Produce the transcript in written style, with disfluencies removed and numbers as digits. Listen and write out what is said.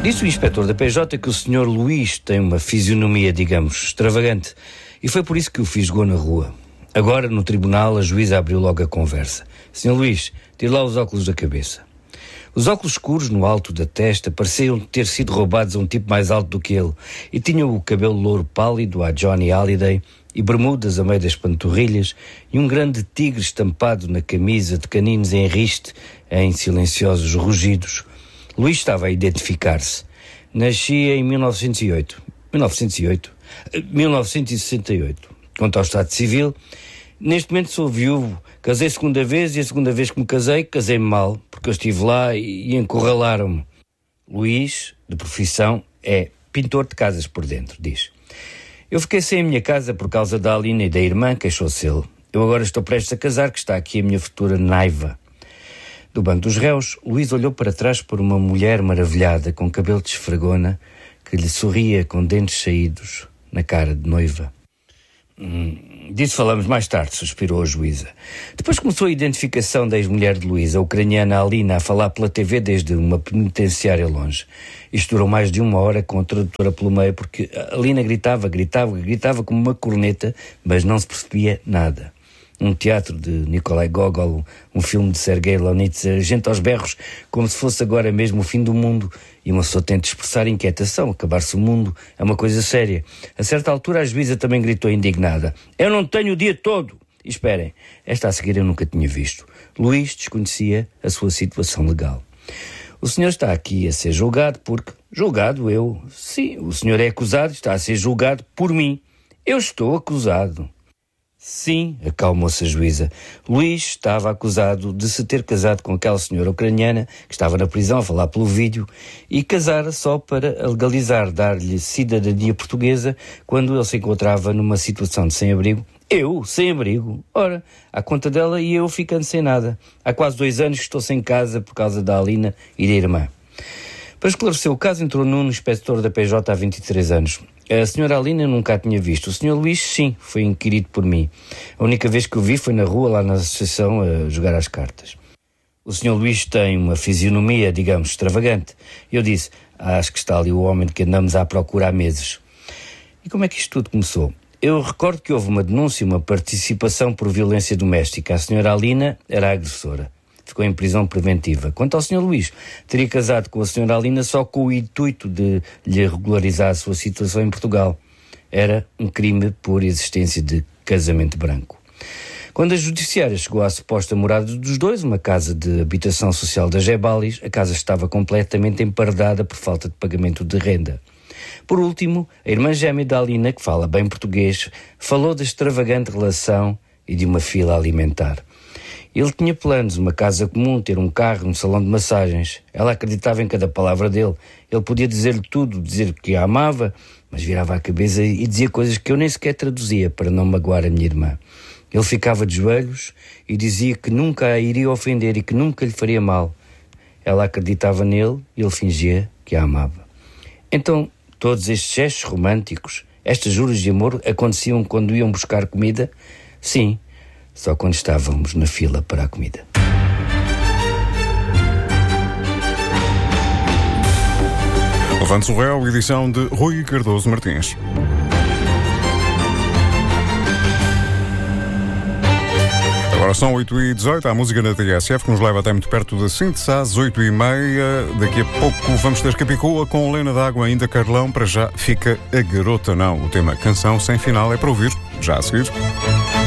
Disse o inspetor da PJ que o Sr. Luís tem uma fisionomia, digamos, extravagante, e foi por isso que o fisgou na rua. Agora, no tribunal, a juíza abriu logo a conversa. Sr. Luís, tire lá os óculos da cabeça. Os óculos escuros no alto da testa pareciam ter sido roubados a um tipo mais alto do que ele, e tinham o cabelo louro pálido à Johnny Hallyday, e bermudas a meio das panturrilhas, e um grande tigre estampado na camisa de caninos em riste, em silenciosos rugidos. Luís estava a identificar-se. Nasci em 1968. Quanto ao estado civil, neste momento sou viúvo. Casei segunda vez, e a segunda vez que me casei-me mal, porque eu estive lá e encurralaram-me. Luís, de profissão, é pintor de casas por dentro, diz. Eu fiquei sem a minha casa por causa da Alina e da irmã, queixou-se ele. Eu agora estou prestes a casar, que está aqui a minha futura noiva. Do banco dos réus, Luís olhou para trás por uma mulher maravilhada, com cabelo de esfregona, que lhe sorria com dentes saídos na cara de noiva. Disso falamos mais tarde, suspirou a juíza. Depois começou a identificação da ex-mulher de Luís, a ucraniana Alina, a falar pela TV desde uma penitenciária longe. Isto durou mais de 1 hora com a tradutora pelo meio, porque a Alina gritava como uma corneta, mas não se percebia nada. Um teatro de Nikolai Gogol, um filme de Sergei Leonid, gente aos berros, como se fosse agora mesmo o fim do mundo, e uma pessoa tenta expressar inquietação. Acabar-se o mundo é uma coisa séria. A certa altura a juíza também gritou indignada: eu não tenho o dia todo! E esperem, esta a seguir eu nunca tinha visto. Luís desconhecia a sua situação legal. O senhor está aqui a ser julgado porque... Julgado eu? Sim, o senhor é acusado, está a ser julgado por mim. Eu estou acusado. Sim, acalmou-se a juíza. Luís estava acusado de se ter casado com aquela senhora ucraniana que estava na prisão a falar pelo vídeo e casara só para legalizar, dar-lhe cidadania portuguesa quando ele se encontrava numa situação de sem-abrigo. Eu, sem-abrigo? Ora, à conta dela e eu ficando sem nada. Há quase 2 anos que estou sem casa por causa da Alina e da irmã. Para esclarecer o caso, entrou Nuno, inspetor da PJ há 23 anos. A senhora Alina nunca a tinha visto. O senhor Luís, sim, foi inquirido por mim. A única vez que o vi foi na rua, lá na associação, a jogar às cartas. O senhor Luís tem uma fisionomia, digamos, extravagante. Eu disse: acho que está ali o homem de que andamos à procura há meses. E como é que isto tudo começou? Eu recordo que houve uma denúncia, uma participação por violência doméstica. A senhora Alina era a agressora. Ficou em prisão preventiva. Quanto ao Sr. Luís, teria casado com a Sra. Alina só com o intuito de lhe regularizar a sua situação em Portugal. Era um crime por existência de casamento branco. Quando a judiciária chegou à suposta morada dos dois, uma casa de habitação social da Gebalis, a casa estava completamente emparedada por falta de pagamento de renda. Por último, a irmã gêmea da Alina, que fala bem português, falou da extravagante relação e de uma fila alimentar. Ele tinha planos, uma casa comum, ter um carro, um salão de massagens. Ela acreditava em cada palavra dele. Ele podia dizer-lhe tudo, dizer que a amava, mas virava a cabeça e dizia coisas que eu nem sequer traduzia para não magoar a minha irmã. Ele ficava de joelhos e dizia que nunca a iria ofender e que nunca lhe faria mal. Ela acreditava nele e ele fingia que a amava. Então, todos estes gestos românticos, estas juras de amor, aconteciam quando iam buscar comida? Sim. Só quando estávamos na fila para a comida. Levante-se o réu, edição de Rui Cardoso Martins. Agora são 8h18, a música da TSF que nos leva até muito perto da síntese às 8h30. Daqui a pouco vamos ter Capicua com Lena d'Água, ainda Carlão. Para já fica A Garota Não. O tema Canção Sem Final é para ouvir já a seguir.